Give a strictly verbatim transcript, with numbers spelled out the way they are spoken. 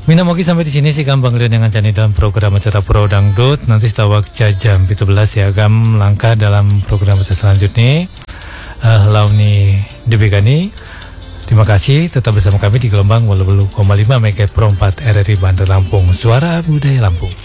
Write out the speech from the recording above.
Mina mogi sampai di sini sih Gam Bang dengan Cani dalam program acara Pro Dangdut. Nanti setawak jam tujuh belas ya Gam langkah dalam program selanjutnya. Uh, Launi Dibegani. Terima kasih tetap bersama kami di gelombang delapan puluh koma lima megahertz Pro empat R R I Bandar Lampung, Suara Budaya Lampung.